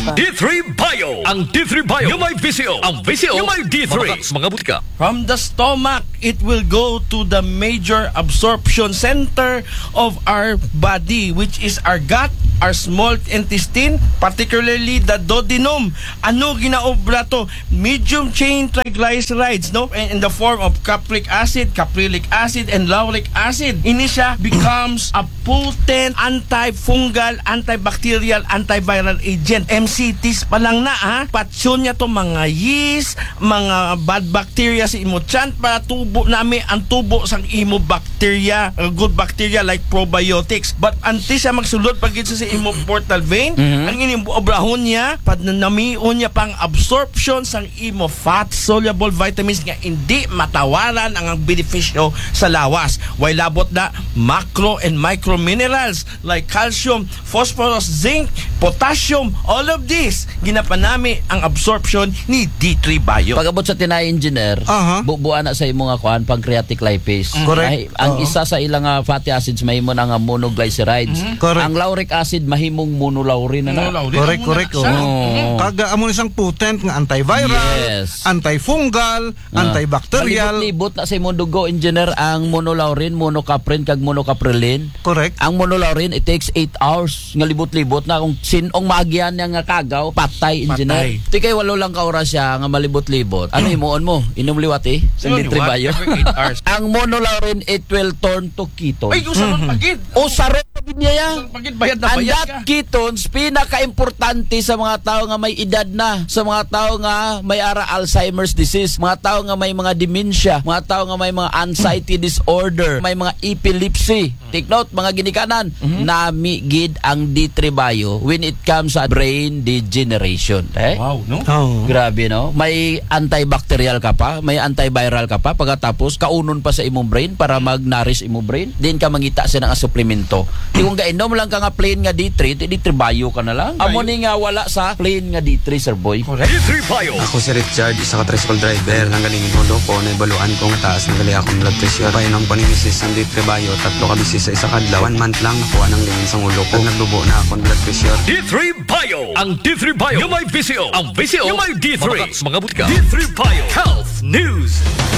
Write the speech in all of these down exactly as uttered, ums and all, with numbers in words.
basta. D three Bio. Ang D three Bio yung may V C O. Ang V C O yung may D three. Mga butika. From the stomach, it will go to the major absorption center of our body, which is our gut, our small intestine, particularly the duodenum. Ano ginaobra to? Medium chain triglycerides, no? In the form of capric acid, caprylic acid, and lauric acid. Ini siya becomes a potent antifungal, antibacterial, antiviral agent. M C Ts pa lang na, ha? Patsyon niya to mga yeast, mga bad bacteria sa imo tiyan para tubo nami ang tubo sang imo bacteria, uh, good bacteria like probiotics. But anti siya magsulod pag sa sa imo portal vein, mm-hmm. ang inyong obrahon niya, pad namion niya pang absorption sang imo fat soluble vitamins nga hindi matawaran ang benepisyo sa lawas. Way labot na macro and micro minerals like calcium, phosphorus, zinc, potassium, all of this ginapanami ang absorption ni D three Bio. Pag-abot sa tinay engineer, uh-huh. bubuan na sa imong nga kuan pancreatic lipase. Mm-hmm. Correct. Ay, ang uh-huh. isa sa ilang uh, fatty acids mahimo na nga monoglycerides. Mm-hmm. Correct. Ang lauric acid mahimong monolaurin na. na. Correct, correct. Oh. Oh. Kaga amo isang potent nga antiviral, yes. antifungal, uh, antibacterial. Libot na sa imong dugo engineer ang monolaurin, monocaprin kag monocaprilin. Correct. Ang monolaurin it takes eight hours nga libot-libot na kung sinong magian nga kagaw patay engineer. Ti kay walo lang ka oras siya nga malibot-libot. Ano himuon mo? Inom liwat eh. Sa D three Bio. Ang monolaurin it will turn to ketones. Ay, usarot pagid. O sarot pagid niya yan. Pagid bayad na bayad ka. And that ketones pinaka-importante sa mga tao nga may edad na, sa mga tao nga may ara Alzheimer's disease, mga tao nga may mga dementia, mga tao nga may mga anxiety disorder, may mga epilepsy. Take note, mga ginikanan, mm-hmm. nami gid ang D three Bio when it comes sa brain degeneration. Eh? Wow, no? Oh. Grabe, no? May antibacterial ka pa, may antiviral ka pa, pagkatapos kaunon pa sa imong brain para mag-nourish imong brain, din ka mangita sa nga suplemento. Di kung gainom lang ka nga plain nga D three, D three Bio ka na lang. Amo ni nga wala sa plain nga D three, sir boy. D three Bio. Ako si Richard, isa ka tricycle driver. Nang galing inulo ko, naibaluan ko nga taas, nagali akong blood pressure. Painom ko ni misis ng D three Bio, tatlo ka bisis sa isa kadlaw. One month lang, nakuha ng lingin sa ulo ko. Nagdubo na akong blood pressure. D three Bio. Ang D three Bio yung may V C O. Ang V C O yung may D three. Mga butika. D three Bio. Health News.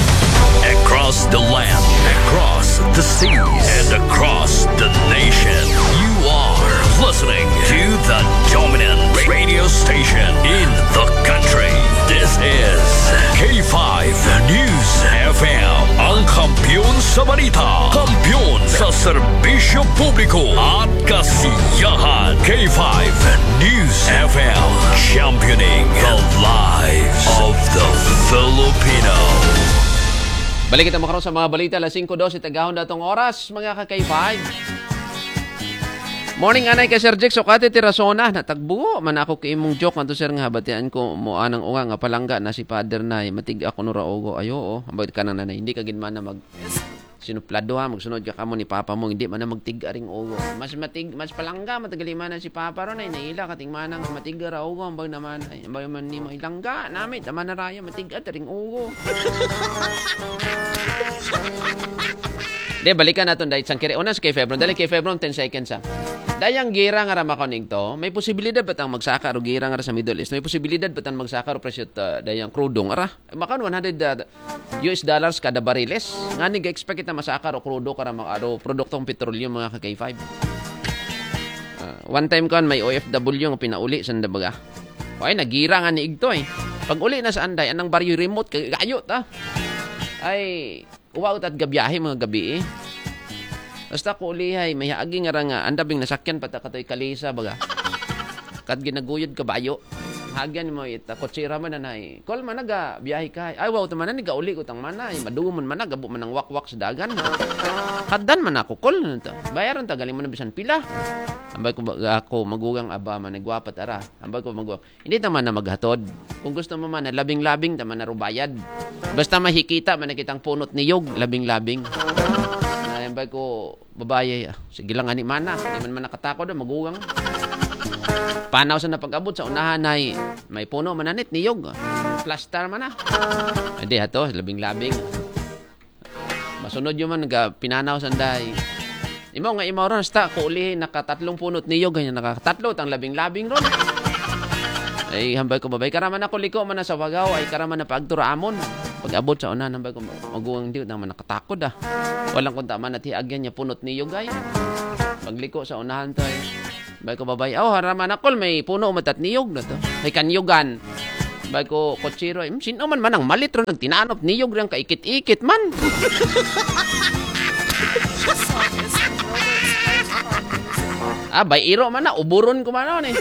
Across the land, across the seas, and across the nation. You are listening to the dominant radio station in the country. This is K five News F M. Ang kampiyon sa balita, kampiyon sa serbisyo publiko at kasiyahan. K five News F M. Championing the lives of the Filipino. Balik kita makaroon sa mga balita, alas singko dos, itagahon datong oras, mga ka-K five. Morning, anay ka Sir Jake, so kati tirasona, natagbuo, man ako kay imong joke, kanto sir nga, batian ko mo anang unga, nga palangga na si father na, matig ako nuraogo, ayo, oh, ambag ka nang nanay, hindi ka ginman na mag, sinuplado ha, magsunod ka kamo ni papa mo, hindi man na magtiga ring ogo. Mas matig, mas palangga, matagalima na si papa ron, ay naila, kating manang matiga ra ogo, ambag naman, ay, ambag man ni mo ilangga, namit, naman na raya, matiga, ring ogo. De, balikan natin dahil isang kiri. Una sa kay Febron. Dahil kay Febron, ten seconds ha. Dahil ang gira nga ramakonig to, may posibilidad ba tang magsaka o gira nga sa Middle East? May posibilidad ba tang magsaka o presyo uh, dahil ang krudong? Ara, makan one hundred uh, U S dollars kada bariles. Nga nag-expect kita masaka o krudo para makaro produktong petroleum mga ka-K five. Uh, one time kan may O F W nga pinauli sa ndabaga. Ay, nagira nga ni Igto eh. Pag uli na sa anday, anang baryo remote, kagayot ha. Ay, uwaw at gabiyahe mga gabi eh. Basta ko ulihay, may haagi nga nga, andabing nasakyan pata katoy kalisa baga. Kat ginaguyod kabayo. Hagyan mo it, kotsira man na na eh. Kol man naga, biyahe ka. Ay, wow, taman na, niga uli ko tang mana eh. Madumon man na, gabo man ang wakwak sa dagan. Kaddan man ako, kol. Bayaran ta, galing man na bisan pila. Ambay ko ako magugang aba man nagwapat ara. Ambay ko magugang. Hindi taman na maghatod. Kung gusto mo man na labing-labing taman na rubayad. Basta mahikita man nakitang punot niyog, labing-labing. Na ambay ko babaye, sige lang ani mana, hindi man man nakatakod magugang. Panaw sa napag-abot sa unahan ay may puno mananit niyog. Plaster man na. Hindi hato, labing-labing. Masunod yung man naga pinanaw sanday. Imaw nga imaw ron, hasta ko ulihin, nakatatlong punot niyog, ganyan, nakatatlo, tang labing-labing ron. Ay hambay ko babay karaman ako liko man na sa Wagaw ay karaman na pagturaamon. Pag-abot sa una hambay ko maguwang di naman nakatakod ah. Walang kunta man natiagyan niya punot niyo gay. Pagliko sa unahan to ay bay ko babay. Oh, haraman ako may puno matat niyog na to. May kanyugan. Bay ko kotsiro ay sino man man ang malit ro nagtinanop niyog rang kaikit-ikit man. Ah, bay iro man na uburon ko man eh.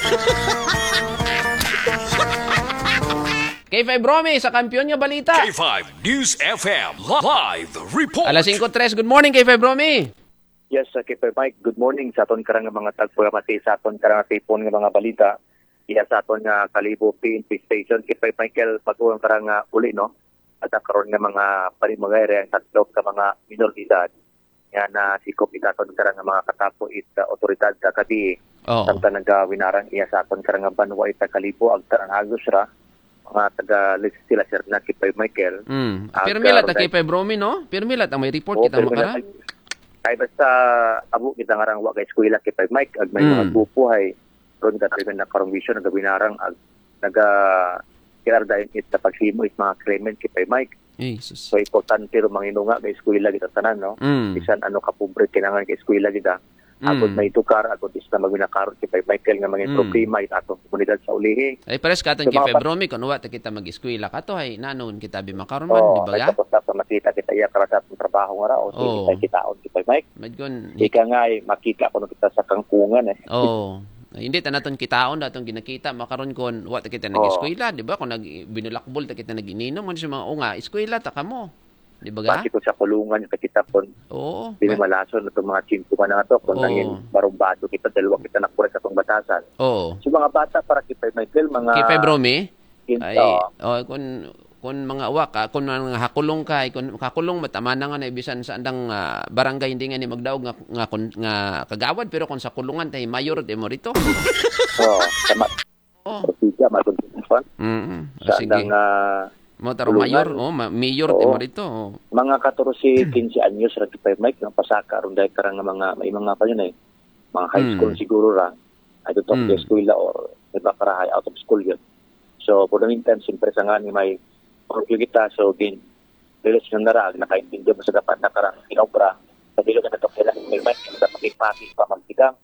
K five Romy sa kampiyon nga balita. K five News F M live report. Alas five tres. Good morning K five Romy. Yes, uh, K five Mike, good morning sa aton karang mga tagpuramati sa aton karang tipon nga mga balita. Iya sa aton nga Kalibo P N P station K five Michael patulang karang uh, uli no. At karon nga mga palimagayre ang tatlo ka mga minoridad. Yan na uh, sikop itaton karang mga katapo it uh, otoridad sa kadi. Oh. Samtang nagawinaran iya sa aton karang banwa ita Kalibo ag tarang Agos ra. Mga taga sila sir na K five Michael. Mm. Pirmilat uh, K five Romy no? Pirmilat ang may report oh, kita makara. Kaya basta abo kita ngarang wa kay eskwela K five Mike ag may mm. mga grupo hay ron ka tayo na karong vision nagawinarang ag naga kirardayon it sa pagsimo it mga Clement K five Mike. Jesus. So importante ro manginunga kay eskwela kita tanan no. Mm. Bisan ano ka pobre kinahanglan kay eskwela kita. Agod Mm. may tukar, agod is na magwinakaron K five Michael nga mga Mm. problema it atong komunidad sa ulihi. Ay pares katon So, K five mga- Romy kun wa ta kita mag-eskwela kato ay nanon kita bi makaron man Oh, di ba ga? tapos tapos makita kita iya para sa atong trabaho nga ra o sige Oh. kita kitaon K five Mike. Madgon. Ika nga ay makita ko kita sa kangkungan eh. Oh. Hindi ta naton kitaon datong ginakita makaron kon wa ta kita nag-eskwela di ba kun nag binulakbol ta kita nag-ininom man sa mga unga eskwela ta kamo. Di ba ga? Basi ko sa kulungan yung kita po Oo. binimalason na itong mga chinto man na ito kung Oo. nangin barumbado kita dalawa kita nakuha sa itong batasan. Oo. So mga bata para kay Michael, mga K five Romy kinto, ay oh kun kun mga uwa ka kun mga hakulong ka ay kun kakulong matamana nga na ibisan sa andang ah, barangay hindi nga ni magdaog nga nga, kun, nga kagawad pero kun sa kulungan tay mayor de mo rito. oh, sama, Oh. Siya, matuntunan. Mm. Sa Sige. andang ah, Mo taro kulungan. mayor, oh, ma- mayor de Oo. mo rito. Oh. mga katorse, quince anyos ra kay Mike ng pasaka ron dahil karang nga mga may mga pa yun eh. Mga high Mm. school siguro ra. I don't Mm. know, eskwela or iba karahay out of school yun. So, for the meantime, siyempre sa nga ni may orgyo kita, so, gin, lilis ng narag, nakaintindi mo sa dapat na karang kinobra, sa dilo ka na ito kailangan may mic, sa pakipati pa magtigang,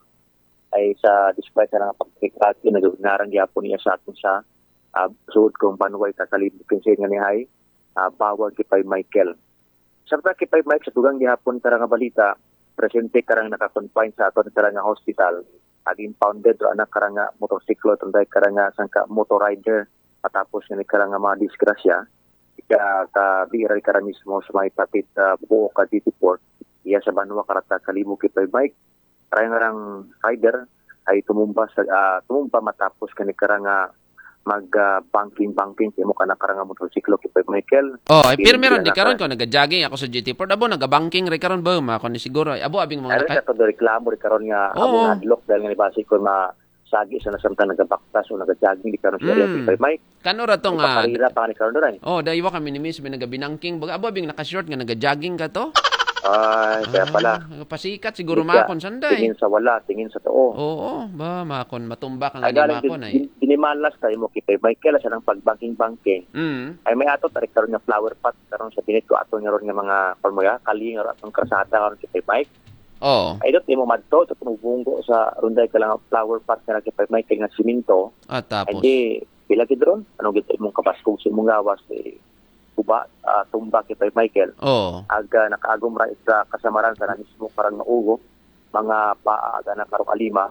ay sa despite sa nga pagkikati, nagawinarang yapon niya sa atin sa uh, suod kong panuway sa kalibukin sa nga ni Hay, uh, bawal kipay Michael. Sa kipay Mike, sa tugang gihapon karang nga balita, presente karang nakakonfine sa aton karang nga hospital, ag impounded ro anak karang nga motorsiklo tunday karang nga sangka motor rider matapos nga ni karang nga mga disgrasya ika ka biray karang mismo sa may patit uh, buo ka D T Port iya sa Banwa karata Kalibo kipay Mike karang nga rider ay tumumba sa uh, tumumba matapos kani karang nga mag uh, banking banking kimo kana karang nga motorsiklo kipay Michael. Oh, ay pirmi ron di Hindi karon na- ko nagajogging ako sa G T Port abo nagabanking re karon ba ma kon siguro ay abo abing mga Ano naka- sa todo reklamo rin karon nga Oo. among adlock dahil nga base ko ma sagi sa nasamtang nagabaktas o nagajogging di karon siya Mm. kay Mike. Kano ra to nga Pakarira pa ni karon rin. Oh, daywa kami ni Miss may nagabinangking baga abo abing naka-short nga nagajogging ka to. Ay, kaya pala. Ah, pasikat siguro Ika, makon sanday. Tingin sa wala, tingin sa too. Oo, ba makon matumba kang Ay, ani galing makon ay. din, dinimalas tayo mo kay Michael sa nang pagbanking-banking. Mm. Ay may ato tarik karon nga flower pot karon sa pinit ko ato nga ron nga mga palmoya, kali nga ron atong krasada karon kay Mike. Oh, Ay dot imo madto sa tumubunggo sa runday ka lang nga flower pot nga kay Michael nga siminto. at Ay tapos. di pila gid ron ano gid imong kabaskog sa imong gawas eh kuba ah, tumba kay Michael. Oh. Aga nakaagom ra sa kasamaran sa na mismo parang naugo mga paa aga na karong alima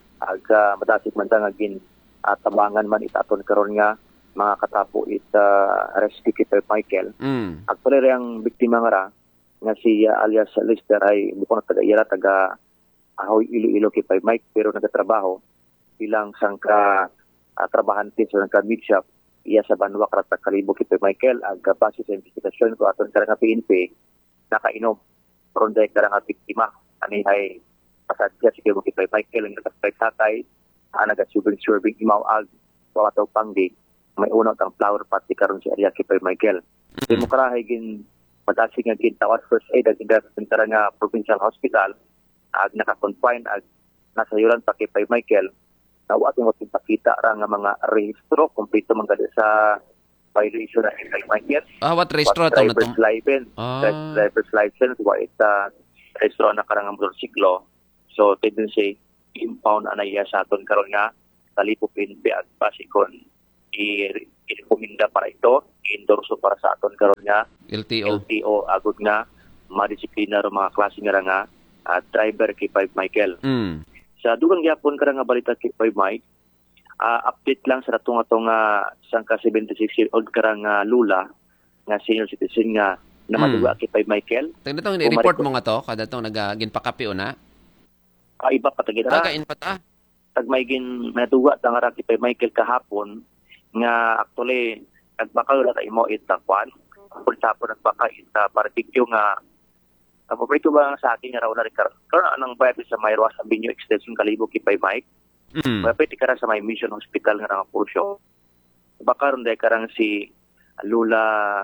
aga madasig man ta nga gin at tabangan man itaton karon nga mga katapo it uh, rescue kay Michael. Mm. Actually rin ang biktima nga ra nga si uh, alias Lister ay bukod na taga ira taga Ahoy Iloilo kay Mike pero nagatrabaho bilang sangka uh, trabahante sa nagka meat shop iya sa Banwa Karata Kalibo kay Michael ag base sa investigasyon ko aton karang P N P nakainom ron dahil karang biktima ani hay pasadya si kay Michael ang nagkasay tatay ang nagasubing serving imaw ag wataw pangdi may unang ang flower pot di karon si area kay Michael. Di mo karahay gin matasig nga gin tawat first aid ag karang nga provincial hospital ag naka-confine ag nasa yuran pa kay Michael Nawa ating makita ra nga mga rehistro kompleto man kada sa violation na kay Michael. Ah, what restro to na to? Driver's license. Ah. Driver's license wa ita rehistro na karang motorsiklo. So tendency impound anaya sa aton karon nga talipupin biag pasikon i-recommenda para ito, i-endorso para sa aton karon nga L T O. L T O agud nga madisiplina ro mga klase nga nga uh, driver kay five Michael. Mm. Sa dugang gyapon kada nga balita kay five Mike, uh, update lang sa natong atong nga isang ka seventy-six year old karang uh, lula nga senior citizen nga na maduga kay five Michael. Tagda tong ni-report mo nga to kada tong nagaginpakapi una. Ah, iba pa tagid Ah, ra. kain pa ta. Tag may gin naduga ta nga ra kay five Michael kahapon nga actually nagbakaw ra ta imo itakwan. Kung tapon nagbaka ita barbecue nga ang paborito ba sa akin nga raw na rin karon anong bayad sa Mayroas Avenue Extension Kalibo kay five Mike. Mm. Pwede ka sa may Mission Hospital nga nga pursyo. Baka ron dahil karang si Lula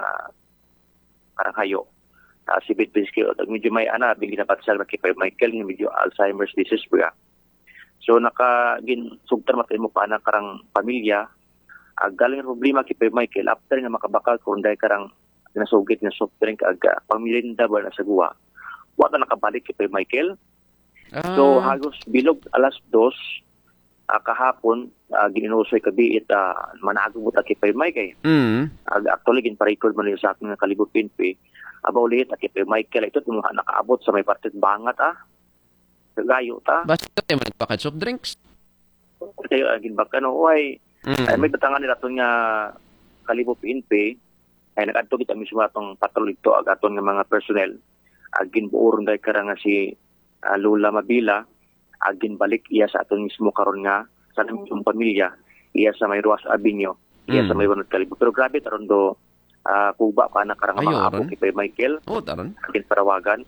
karang hayo. Uh, si Bitbiski o medyo may ana, bigyan na patsal kay five Michael nga medyo Alzheimer's disease ba. So naka gin sugtar matay mo pa na karang pamilya. Uh, galing problema kay five Michael after nga makabakal kung dahil karang nasugit nga soft drink aga pamilinda ba na sa guwa. Wala nakabalik kay five Michael. Ah. So hagos bilog alas dos uh, kahapon uh, gininusoy kabi it uh, manago mo ta kay five Michael. Mm. Uh, actually gin pa-record mo sa akin nga Kalibo P N P. Abaw ulit at kay Michael ito tumuha nakaabot sa may partit bangat ah. Gayo ta. Basta tayo managpaka soft drinks. Kaya uh, ginbaka no ay Mm. ay may batangan nila to nga Kalibo P N P ay nag-adto kita mismo atong patrol ito ag aton nga mga personnel agin buoron dahil karang nga si uh, Lula Mabila agin balik iya sa aton mismo karon nga sa namang pamilya iya sa may Ruas Avenue iya Mm. sa may Banat Kalibo pero grabe taron do uh, kuba pa na karang Ayo, mga abo ron. kay Michael Oh, taron. agin parawagan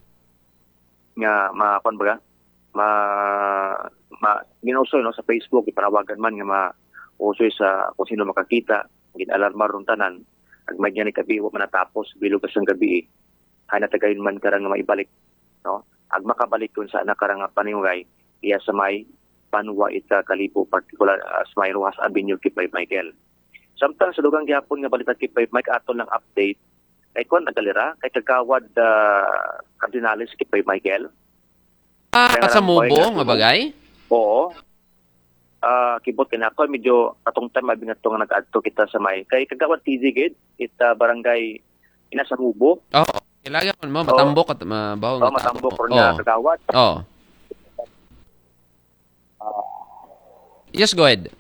nga makon baga ma ma ginusoy no sa Facebook ipanawagan man nga ma usoy sa kung sino makakita ginalarmar ron tanan ag may ni kabi wa manatapos bilog sa gabi hay natagayon man karang nga maibalik no ag makabalik kun sa anak karang paningay iya sa may Panwa ita Kalibo particular uh, sa may Ruas Avenue kay five Michael samtang sa dugang gihapon nga balita kay five Mike aton lang update kay kon nagalira kay kagawad uh, Cardinales kay five Michael Ah, Kaya sa lang, mubo boy, nga bagay. oo uh, kibot kinako medyo atong time abi nga to nga nag-adto kita sa may kay kagawad T Z gid kita barangay ina sa Mubo Oo. Kailangan mo matambok at mabaho oh, matambok ron nga kagawad Oh. Yes, go ahead.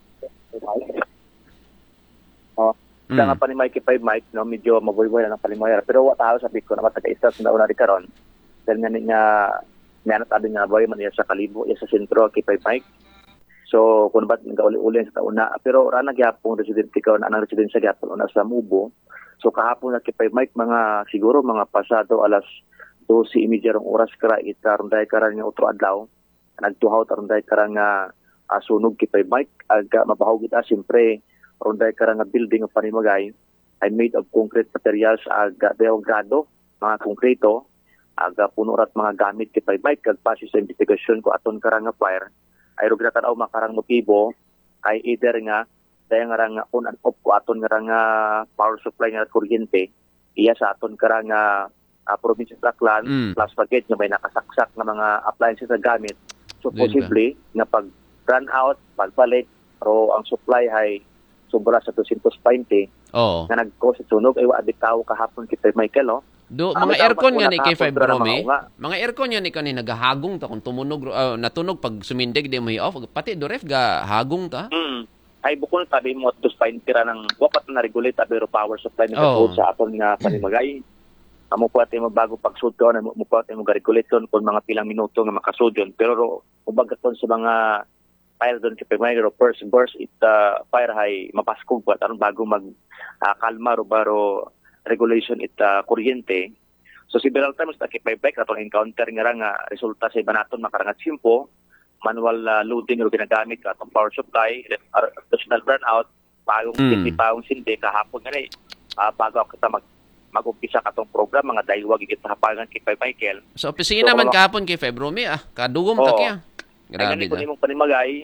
oh Mm. mm. nga pa ni Mikey five Mike no medyo mabuy-buy na ng palimayar pero wa tao sabi ko na mataga-isa sa una ri karon dahil nga nga nanat abi nga boy man iya sa Kalibo iya sa sentro kay five Mike. So kung ba't nag-uli-uli sa tauna pero ra nagyapon residente karon anang residensya gyapon una sa Mubo. So kahapon na kay five Mike mga siguro mga pasado alas twelve imidya rong oras kara itaron dai karan nga utro adlaw nagtuhaw taron dai karan nga uh, sunog kay five Mike aga mabahaw kita siyempre ronday karang nga building of Panimagay ay made of concrete materials aga deogrado mga konkreto aga puno rat mga gamit kay five Mike kag pasis sa investigasyon ko aton karang nga fire ay rog natanaw makarang motibo ay either nga daya nga nga on and off ko aton nga nga power supply nga kuryente iya sa aton karang nga uh, province of Aklan Mm. plus paget nga may nakasaksak na mga appliances na gamit so Din ba? possibly nga pag run out pagpalit pero ang supply ay sobra sa two twenty Oh. nga nag-cause sa sunog ay wa bitaw kahapon kay Michael no. Do Ah, mga may aircon dapat nga ni wala kay five kahapon, pero Brome. mga Mga aircon nga ni kanhi nagahagong ta kung tumunog uh, natunog pag sumindig di mo i-off pati do ref ga hagong ta. Mm. Ay bukod tabi mo two twenty ra nang wapat na regulate pero power supply ni Oh. sa aton nga Panimagay. Amo po ate mo bago pagsud ko na mo po ate mo ga-regulate kon mga pilang minuto nga makasud yun. Pero ubagaton sa mga fire doon kay Pemay first burst it uh, fire high mapaskog pa aron bago mag uh, kalma ro baro regulation it uh, kuryente. So several times na kay bike atong encounter nga nga resulta sa banaton makarangat simpo manual uh, loading ro ginagamit ka atong power supply additional burnout pagong Mm. sindi pagong sindi kahapon nga uh, bago kita mag mag-umpisa katong program mga daywag gigit sa hapangan kay Michael. Sa opisina So, man wala- kahapon kay five Brome ah kadugom ta Oo. kaya. Ay Grabe ganito da. nimong Panimagay,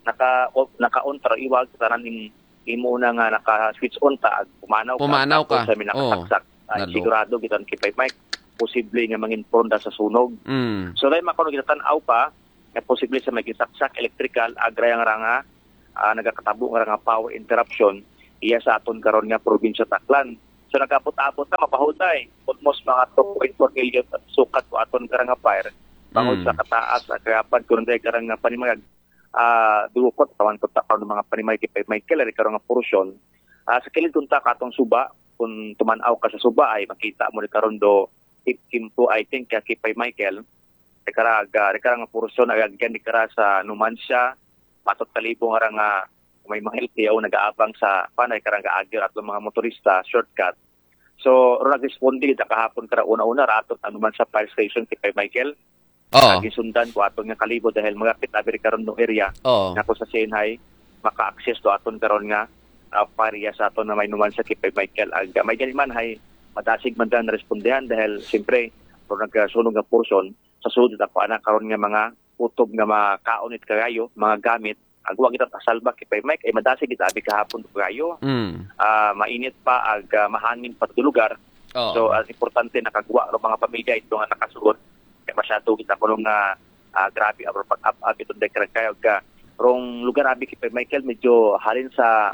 naka o, naka-on tra iwag sa tanan ning imo na nga naka-switch on ta ag pumanaw ka. Pumanaw ka. Sa mi nakasaksak. Oh, Ay, sigurado gitan kipay Mike posible nga mangin-prone sa sunog. Mm. So dahil makaroon kita tanaw pa, na posible sa maging-saksak electrical, agrayang ranga, uh, nagakatabo nga nga power interruption, iya sa aton karon nga probinsya Taclan. So nagapot-apot na mapahuday, almost mga two point four million sukat ko aton karang nga fire, bangod Mm. sa kataas, agapan ko rin karang nga panimagag, uh, duwakot, tawan ko takaw ng mga panimay kipay Michael, ari karang nga porsyon. Uh, sa kilid kunta ka atong suba, kung tumanaw ka sa suba ay makita mo rin karon do Kimpo, I think, kaya kipay Michael, rekara rekara nga porson agagyan di kara sa Numancia, matot kalibo nga nga may mga L T O nag-aabang sa panay karang gaagyo at mga motorista shortcut. So, ro nag-respondi kita kahapon kara una-una ratot ang Numancia Fire Station kipay Michael. Oh. Gisundan ko aton nga kalibo dahil magapit abi karon no area Oh. na ko sa Senhay maka-access to aton karon nga uh, paria sa aton na may Numancia kipay Michael. Ag may ganiman hay madasig man dan respondihan dahil siyempre kung nagkasunog nga portion sa sudod ako anak karon nga mga utob nga makaunit kagayo mga gamit agwa kita pasalba kay Mike ay madasig kita abi kahapon kagayo Mm. uh, mainit pa ag uh, mahangin pa sa lugar. Oh. So as importante nakagwa ro mga pamilya ito nga nakasugod kay masyado kita kuno nga uh, grabe abro pag up up ito dekra kayo ga rong lugar abi kay Michael medyo halin sa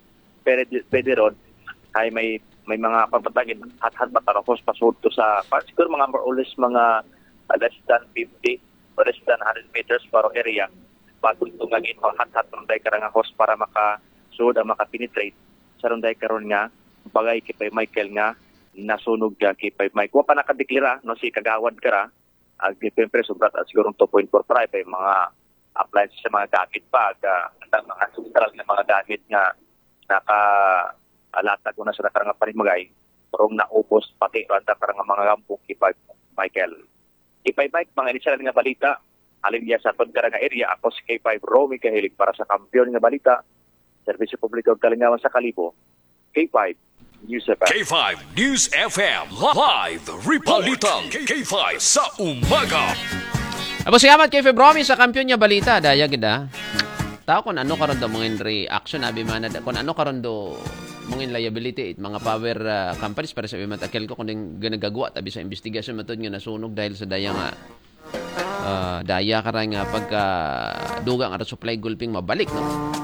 Pede Road ay may may mga pagpatagin hat-hat matarapos pasod to sa siguro mga more or less mga uh, less than fifty or less than one hundred meters para area bago ito nga gin hat-hat ronday karang host para maka sud ang maka-penetrate sa ronday karon nga bagay kay Michael nga nasunog ka kay Mike wa pa nakadeklara no si kagawad kara ag siyempre sobrat at siguro two point four five ay mga appliances sa mga gamit pa ag uh, mga central na mga gamit nga naka alatag ko na sa nakarang panimagay parang naubos pati ranta karang mga gampong kipay Michael. Kipay Mike, mga inisyal nga balita alin niya sa aton karang area ako si K five Romy Kahilig para sa kampiyon nga balita Serbisyo Publiko ug Kalingawan sa Kalibo. K five News F M. K five News F M Live Report. Balitang K five sa umaga. Abo siyamat kay Febromi sa kampiyon niya balita daya gida. Tao kung ano karon do mongin reaction abi man kung ano karon do mongin liability it mga power uh, companies para sa matakel ko kung ginagagawa tabi sa investigation matod nga nasunog dahil sa daya nga uh, daya karang nga pagka duga nga supply gulping mabalik no.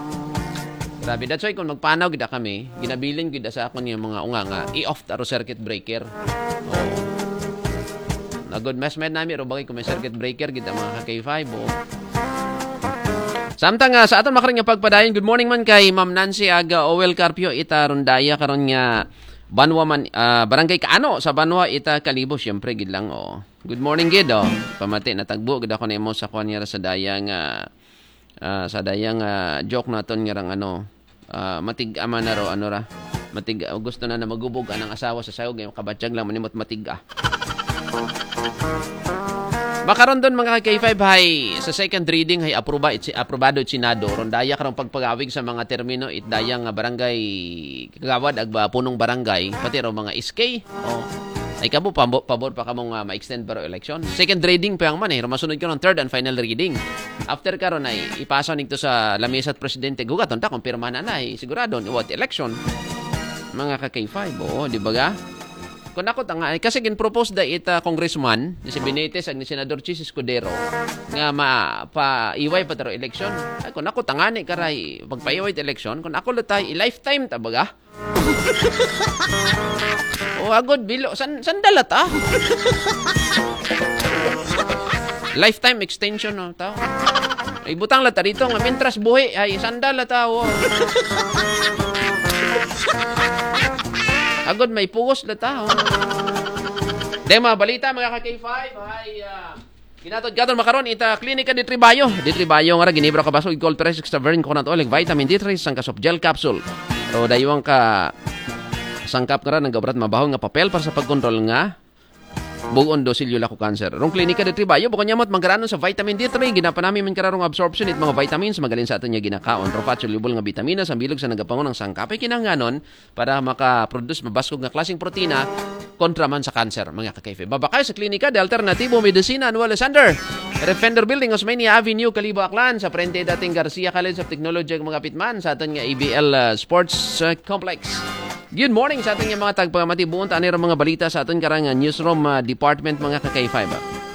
Grabe that's why kung magpanaw gid kami ginabilin gid sa akon yung mga unga nga i-off taro circuit breaker. Oh. Na good mas med nami ro bagay kung may circuit breaker gid mga K five oh. Samtang uh, sa aton makaring nga pagpadayon, good morning man kay Ma'am Nancy Aga Owel Carpio ita rondaya karon nga Banwa man uh, barangay Kaano sa Banwa ita Kalibo syempre gid lang oh. Good morning gid oh. Pamati natagbo gid ako nimo sa kuan nga sa dayang uh, uh, sa dayang uh, joke naton nga rang ano uh, matig-ama na ro ano ra. Matig uh, gusto na na magubog anang asawa sa sayog nga kabatyag lang manimot matig-a. Makaron doon mga K five hay sa second reading hay aproba it aprobado it Senado rondaya karong pagpagawig sa mga termino it dayang nga barangay kagawad ag punong barangay pati ro mga S K oh ay kamo pabor, pabor pa kamong uh, ma-extend pero election second reading pa ang man eh masunod karon third and final reading after karon ay ipasa nito sa lamesa at presidente gugaton ta kumpirma na na ay sigurado what election mga ka K five oh di ba ga. Kung ako tanga, kasi gin-propose da ita congressman, si Benitez, ang ni Senador Chis Escudero, nga ma-pa-iway pa taro election. Ay, kung ako tanga ni karay, pagpa-iway election, kung ako latay, i-lifetime tabaga. O, agod, bilo, san, sandalat ah. Lifetime extension, no, tao. Ay, butang lata dito, nga mentras buhi, ay, sandalat tao. Agod may pugos na tao. Dahil mga balita mga ka K five ay uh, kinatod katon makaron ita klinika di Tribayo. Di Tribayo nga ra ginibra ka baso i cold press extravern coconut oil vitamin D three sangkas of gel capsule. So dayong ka sangkap nga ra nagabrat mabaho nga papel para sa pagkontrol nga buon dosilyo lako cancer. Rong klinika de Tribayo bukod nyamot mangkaranon sa vitamin D three ginapanami man kararong absorption it mga vitamins magalin sa aton nya ginakaon. Ropat soluble nga bitamina sa bilog sa nagapangon ng sangkapay kinahanglanon para maka-produce mabaskog nga klaseng protina kontra man sa cancer mga ka-K F. Babakay sa klinika de Alternatibo Medicina Anuel Alexander. Defender Building Osmeña Avenue Calibo Aklan sa frente dating Garcia College of Technology mga pitman sa aton nga A B L uh, Sports uh, Complex. Good morning sa ating mga tagpagamati buong tanir mga balita sa ating karang newsroom uh, department mga ka-K five.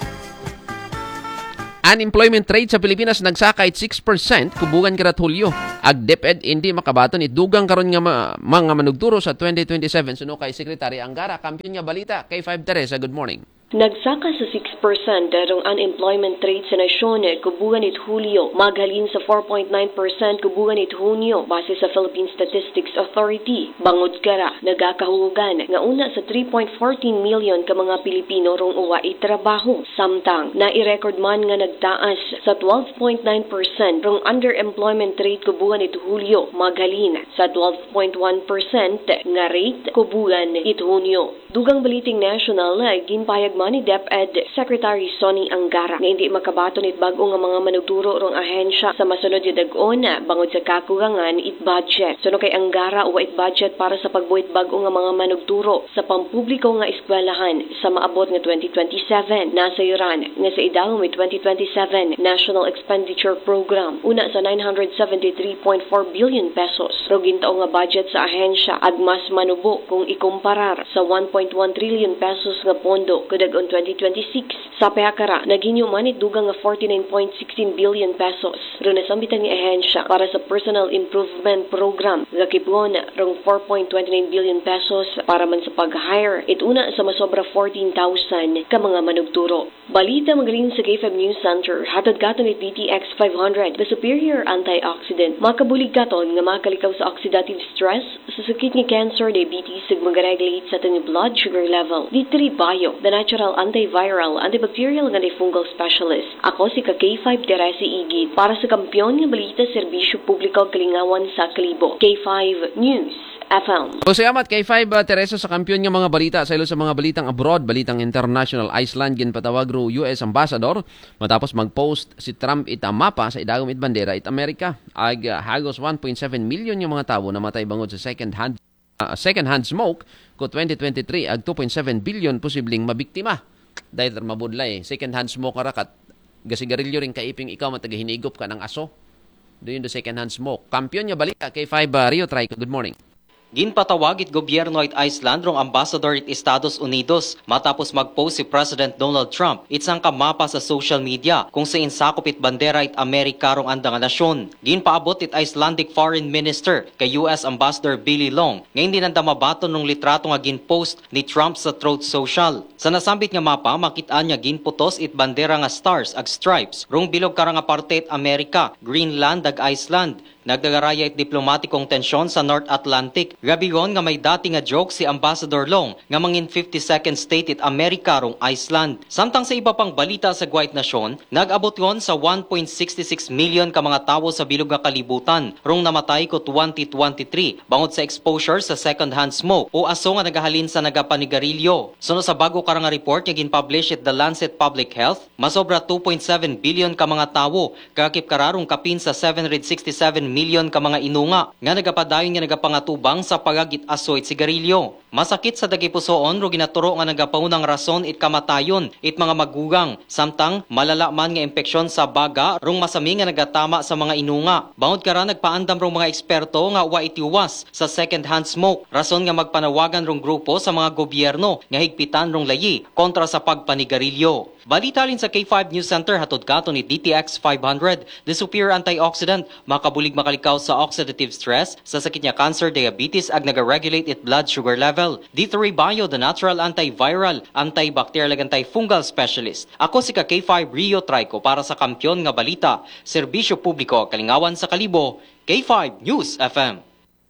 Unemployment rate sa Pilipinas nagsaka it six percent kubugan karat Hulyo. Ag DepEd hindi makabaton itugang karon nga ma- mga manugturo sa twenty twenty-seven suno kay Secretary Angara kampiyon nga balita K five Teresa. Good morning. Nagsaka sa six percent darong unemployment rate sa nasyon kubugan it Hulyo, maghalin sa four point nine percent kubugan it Hunyo base sa Philippine Statistics Authority. Bangod kara, nagakahugan nga una sa three point one four million ka mga Pilipino rong uwa itrabaho. Samtang, nai-record man nga nagtaas sa twelve point nine percent rong underemployment rate kubugan it Hulyo, maghalin sa twelve point one percent nga rate kubugan it Hunyo. Dugang Baliting National, ginpayag man ni DepEd Secretary Sonny Angara nga hindi makabaton it bago nga mga manugturo rong ahensya sa masunod yung dag-on bangod sa kakugangan it budget. Suno kay Angara uwa it budget para sa pagbuhit bago nga mga manugturo sa pampubliko nga eskwelahan sa maabot nga twenty twenty-seven. Nasa yuran nga sa idawom may twenty twenty-seven National Expenditure Program una sa nine hundred seventy-three point four billion pesos. Rogin taong nga budget sa ahensya ag mas manubo kung ikumparar sa one point one trillion pesos nga pondo kudag on twenty twenty-six. Sa pehakara, naginyo man dugang nga forty-nine point one six billion pesos. Ro nasambitan ni ahensya para sa Personal Improvement Program. Gakipon rong four point two nine billion pesos para man sa pag-hire. Ituna sa masobra fourteen thousand ka mga manugturo. Balita magaling sa K five News Center. Hatod katon ni D T X five hundred, the superior antioxidant. Makabulig katon nga makalikaw sa oxidative stress sa sakit ni cancer, diabetes, ug mag-regulate sa ating blood sugar level. D three Bio, the natural antiviral, antibacterial and antifungal specialist. Ako si ka K five Teresa Igit para sa Kampiyon nga Balita Serbisyo Publiko Kalingawan sa Kalibo. K five News F M. O salamat K five uh, Teresa sa kampiyon nga mga balita sa ilo sa mga balitang abroad, balitang international. Iceland ginpatawag ro U S Ambassador matapos mag-post si Trump ita mapa sa idagom it bandera it Amerika. Ag uh, hagos one point seven million yung mga tawo namatay bangod sa second hand uh, second hand smoke ko twenty twenty-three ag two point seven billion posibleng mabiktima. Dahil mabudlay second hand smoke rakat gasigarilyo ring kaiping ikaw matagahinigop ka ng aso. Doon the second hand smoke. Kampiyon nga balita K five uh, Rio Trico. Good morning. Ginpatawag it gobyerno it Iceland rong ambassador it Estados Unidos matapos mag-post si President Donald Trump itsang kamapa sa social media kung sa insakop it bandera it Amerika rong andang nasyon. Ginpaabot it Icelandic Foreign Minister kay U S Ambassador Billy Long nga hindi nanda mabaton nung litrato nga ginpost ni Trump sa Truth Social. Sa nasambit nga mapa makit-an niya ginputos it bandera nga stars ag stripes rong bilog karang parte it Amerika, Greenland ag Iceland. Nagdagaraya it diplomatikong tensyon sa North Atlantic. Gabigon nga may dati nga joke si Ambassador Long nga mangin fifty-second state it Amerika rong Iceland. Samtang sa iba pang balita sa Guwait Nasyon, nag-abot yon sa one point six six million ka mga tawo sa bilog nga kalibutan rong namatay ko twenty twenty-three bangod sa exposure sa second-hand smoke o aso nga nagahalin sa nagapanigarilyo. Suno sa bago karang report nga ginpublish it The Lancet Public Health, masobra two point seven billion ka mga tawo kakip kararong kapin sa seven hundred sixty-seven milyon ka mga inunga nga nagapadayon nga nagapangatubang sa pagagit aso it sigarilyo. Masakit sa dagipusoon ro ginaturo nga nagapaunang rason it kamatayon it mga magugang samtang malala man nga impeksyon sa baga rong masami nga nagatama sa mga inunga. Bangod kara nagpaandam rong mga eksperto nga wa itiwas sa second hand smoke rason nga magpanawagan rong grupo sa mga gobyerno nga higpitan rong layi kontra sa pagpanigarilyo. Balita rin sa K five News Center hatod katon ni D T X five hundred, the superior antioxidant, makabulig makalikaw sa oxidative stress, sa sakit niya cancer, diabetes, ag naga-regulate it blood sugar level. D three Bio, the natural antiviral, antibacterial ag antifungal specialist. Ako si ka K five Rio Trico para sa Kampiyon nga Balita, Serbisyo Publiko Kalingawan sa Kalibo, K five News F M.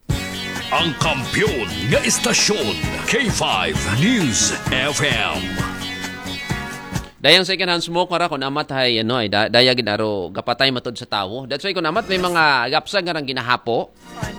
Ang kampiyon nga istasyon, K five News F M. Dayang second hand smoke mara kun amat hay ano ay da, daya ginaro gapatay matod sa tawo. That's why kun amat may mga gapsag nga rang ginahapo.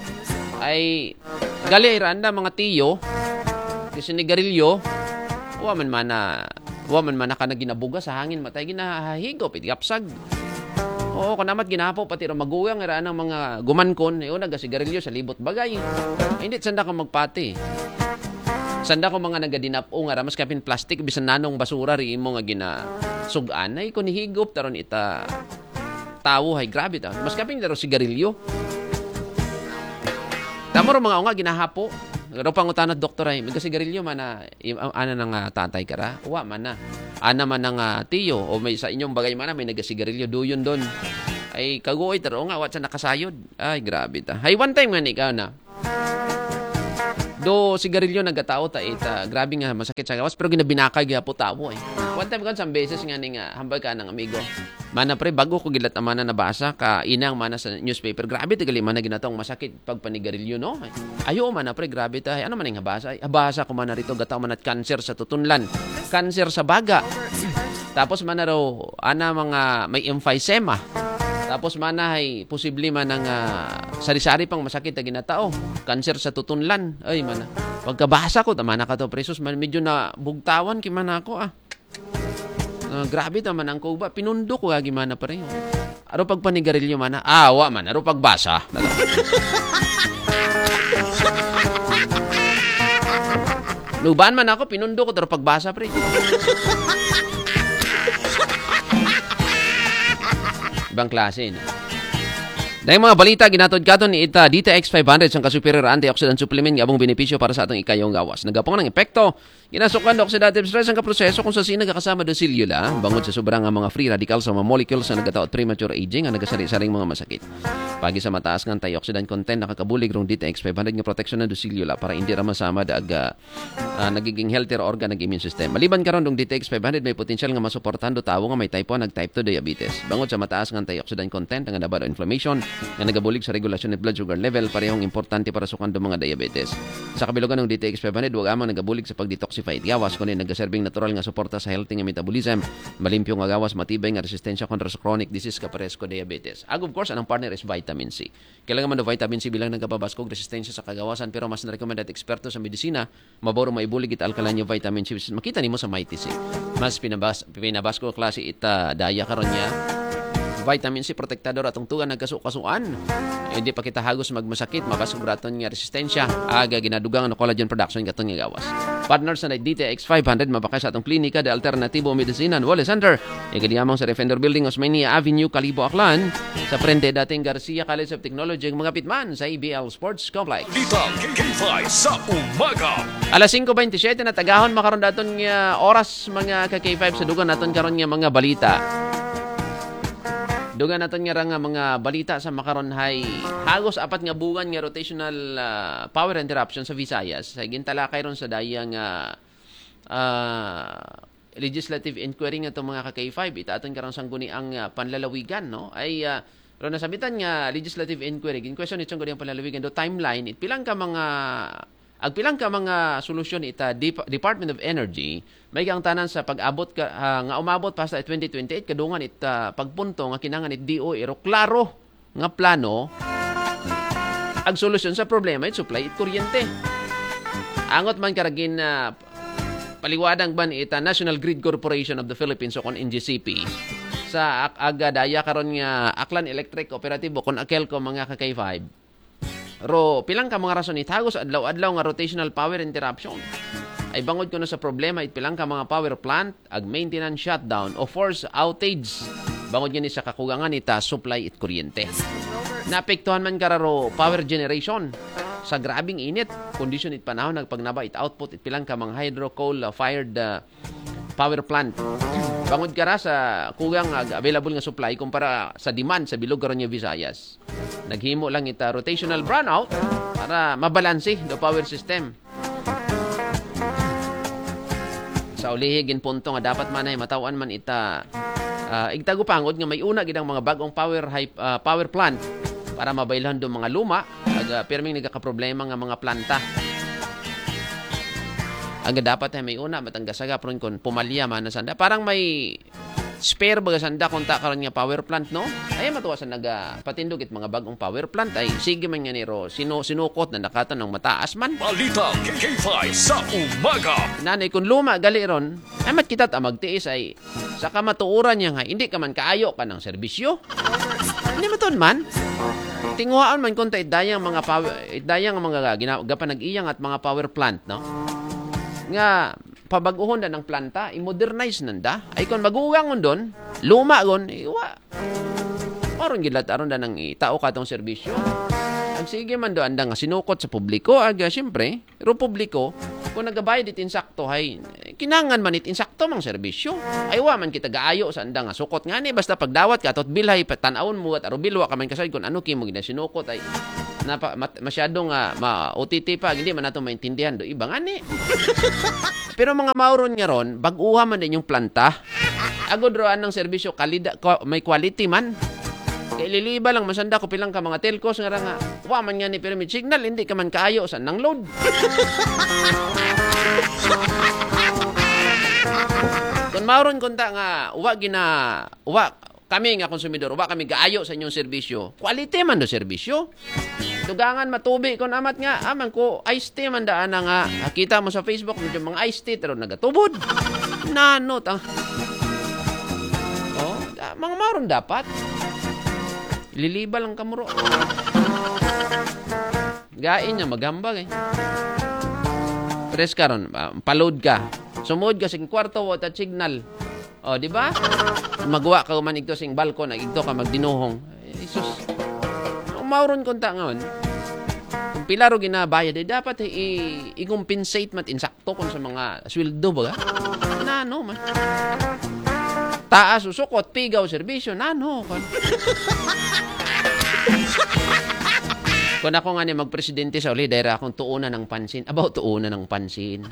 Ay gali ay randa mga tiyo kasi ni garilyo wa man man na Wa man man naka naginabuga sa hangin matay ginahigop ityapsag. Oo, kanamat ginapo pati ra maguyang ra ng mga gumankon, yo nagasigarilyo sa libot bagay. Hindi sanda ka magpati. Sanda ko mga nagadinap o nga ra mas kapin plastic bisan nanong basura ri imo nga gina sugan ay kun higop taron ita tawo hay grabe ta. Mas kapin daro sigarilyo. Tamo ro mga nga ginahapo. Pero pangutanat doktor ay may sigarilyo man na ana nang uh, tatay kara. Wa man na. Ana man nang uh, tiyo o may sa inyong bagay man na may nagasigarilyo duyon don. Ay kaguoy taro nga wa sa nakasayod. Ay grabe ta. Hay one time nga ni ikaw na. Do sigarilyo nagatao ta ita grabe nga masakit sa gawas pero ginabinakay gyapon tawo eh. One time kan some beses nga ning uh, hambal ka ng amigo. Mana pre bago ko gilat amana nabasa ka inang mana sa newspaper. Grabe tigali man na ginatong masakit pag panigarilyo no. Ayo man na pre grabe ta. Ano man ning habasa? Habasa ko man na rito gataw man at cancer sa tutunlan. Cancer sa baga. Tapos man na raw ana mga may emphysema. Tapos manahay, posible man ang uh, sari-sari pang masakit na ginatao. Cancer sa tutunlan. Ay, mana. Pagkabasa ko, tama na ka to, presos. Man, medyo na bugtawan, kiman ako, ah. Uh, grabe naman ang kuba. Pinundo ko, agi mana pa rin. Aro pag panigarilyo, mana. Ah, wa man. Aro pagbasa. Luban man ako, pinundo ko, aro pagbasa, pre. Ibang klase, no? Dahil mga balita, ginatod katon ni ita D T X five hundred sang ka-superior antioxidant supplement nga abong benepisyo para sa atong ikayong gawas. Nagapong ng epekto, ginasukan do oxidative stress ang kaproseso kung sa sina nagakasama do silula, bangod sa sobrang mga free radicals sa mga molecules na nagataot premature aging ang nagasari-saring mga masakit. Pagi sa mataas ng antioxidant content nakakabulig rong D T X five hundred nga proteksyon na do silula para hindi ra masama dag uh, uh, nagiging healthier organ ng immune system. Maliban karon dong D T X five hundred may potential nga masuportahan do tawo nga may type one nag type two diabetes. Bangod sa mataas ng antioxidant content nga nabaro inflammation nga nagabulig sa regulasyon ng blood sugar level parehong importante para sukan do mga diabetes. Sa kabilugan ng D T X five hundred wag amang nagabulig sa pag-detoxify gawas kundi nagaserbing natural nga suporta sa healthy nga metabolism, malimpyo nga gawas, matibay nga resistensya kontra sa chronic disease kapares ko diabetes. Ag of course anong partner is vitamin C. Kailangan man do vitamin C bilang nagapabaskog resistensya sa kagawasan pero mas na-recommend at eksperto sa medisina maboro maibulig it alkaline vitamin C. Makita nimo sa Mighty C. Mas pinabas pinabasko klase ita daya karon niya. Vitamin C protektador atong tugan nagkasukasuan. Hindi pa kita hagos magmasakit, mabasog braton nga resistensya. Aga ginadugang ang collagen production katon nga gawas. Partners na D T X five hundred mabakay sa atong klinika de Alternativo Medicina Wellness Center. Ikadiyamang sa Defender Building Osmeña Avenue, Calibo, Aklan. Sa frente dating Garcia College of Technology ang mga pitman sa A B L Sports Complex. Dito K K five sa umaga. Alas five twenty-seven na tagahon makaron daton nga oras mga K K five sa dugan naton karon nga mga balita. Dugan naton nga nga mga balita sa makaron hay hagos apat nga buwan nga rotational uh, power interruption sa Visayas. Sa gintalakay ron sa dayang uh, uh, legislative inquiry nga itong mga K K five. Itaton karon sang guni ang uh, panlalawigan no ay uh, ron nasabitan nga legislative inquiry. Gin question itong guni ang panlalawigan do timeline it pilang ka mga agpilang ka mga solusyon ita Dep- Department of Energy may kang tanan sa pag-abot ka uh, nga umabot pa sa twenty twenty-eight kadungan it uh, pagpunto nga kinangan it D O E ero klaro nga plano ag solusyon sa problema it supply it kuryente. Angot man karagin na uh, paliwadang ban ita National Grid Corporation of the Philippines o kon N G C P sa aga daya karon nga Aklan Electric Cooperatibo kon Akelco mga K K five. Ro, pilang ka mga rason itagos adlaw-adlaw nga rotational power interruption. Ay bangod ko na sa problema it pilang ka mga power plant ag maintenance shutdown o force outage. Bangod yun sa kakugangan ita supply it kuryente. Naapektuhan man kararo power generation sa grabing init. Condition it panahon nagpagnaba it output it pilang ka mga hydro coal uh, fired uh, power plant. Bangod kara sa kugang uh, available nga supply kumpara sa demand sa bilog karon nga Visayas. Naghimo lang ita rotational brownout para mabalanse do power system. Sa ulihi gin punto nga dapat man ay matawan man ita uh, igtago pangod nga may una gid ang mga bagong power high, uh, power plant para mabailhan do mga luma ag uh, perming nagaka-problema nga mga planta. Ang dapat ay may una matanggasaga pron kon pumalya man na sanda. Parang may spare baga sanda konta karon nga power plant no. Ay matuwa sa naga patindog it mga bagong power plant ay sige man nga niro sino sinukot na nakatan ng mataas man. Balita K five sa umaga. Nanay kung luma gali ron, ay matkita ta magtiis ay sa kamatuuran niya nga hindi ka man kaayo ka ng serbisyo. Hindi mo ton man. Tinguhaan man konta idayang mga power idayang mga ginawa nag-iyang at mga power plant no. Nga pabaguhon na ng planta, i-modernize nanda. Ay kung maguwangon doon, luma gon, iwa. Paron gilat aron da nang itao ka tong serbisyo. Ang sige man do anda nga sinukot sa publiko, aga syempre, ro publiko kung nagabayad it insakto hay kinangan man it insakto mang serbisyo. Ay wa man kita gaayo sa anda nga sukot nga ni basta pagdawat ka tot bilhay tan-awon mo at arubilwa ka man kasay kun ano kimo ginasinukot ay napa mat, masyadong uh, ma-O T T pa hindi man nato maintindihan do iba nga ni. Pero mga mauron nga ron, baguha man din yung planta. Agod roan ng serbisyo kalida may quality man. Kay liliba lang masanda ko pilang ka mga telcos nga nga. Wa man nga ni pyramid signal hindi ka man kaayo sa nang load. Kung mauron kunta nga wa gina wa kami nga konsumidor, wa kami gaayo sa inyong serbisyo. Quality man do serbisyo. Dugangan matubi kon amat nga aman ko iced tea man daan nga kita mo sa Facebook medyo mga iced tea pero nagatubod. Nano ta. Oh, mga mauron dapat. Liliba lang kamuro. Gain niya magambag eh. Press karon, uh, paload ka. Sumod ka sing kwarto at signal. Oh, di ba? Magwa ka man igto sing balkon, igto ka magdinuhong. Isus. Mauron konta ngayon. Kung pilaro ginabayad, eh, dapat eh, i-compensate mat insakto kung sa mga sweldo ba? Nano man. Taas, usukot, pigaw, serbisyo, nano. Kung ako nga ni magpresidente sa uli, dahil akong tuunan ng pansin. About tuunan ng pansin.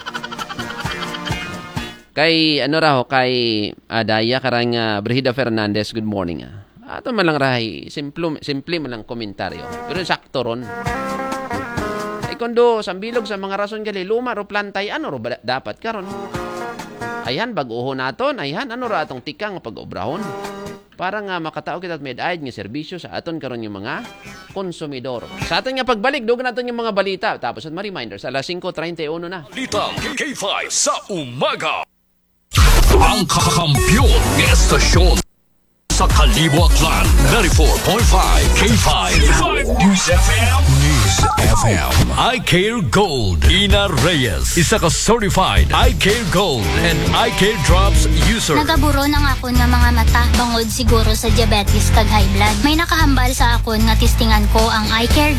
Kay, ano raho, kay Adaya, karang uh, Brigida Fernandez, good morning. Ah. Ato man lang rahay, simple, simple man lang komentaryo. Pero sakto ron. Ay kundo, sambilog sa mga rason gali, luma ro plantay, ano ro dapat karon? Ayan, baguho naton, ayan, ano ra atong tikang pag-obrahon? Para nga makatao kita at med-aid nga serbisyo sa aton karon yung mga konsumidor. Sa aton nga pagbalik, doon natin yung mga balita. Tapos at ma-reminder, sa alas singko treinta y uno na. Balita K five sa umaga. Ang kakampiyon ng estasyon sa Kaliwa Clan, ninety-four point five K five News F M. News F M. I Care Gold. Ina Reyes, isa ka certified I Care Gold and I Care Drops user. Nagaburo ng akon nga mga mata bangod siguro sa diabetes kag high blood. May nakahambal sa akon nga testingan ko ang I Care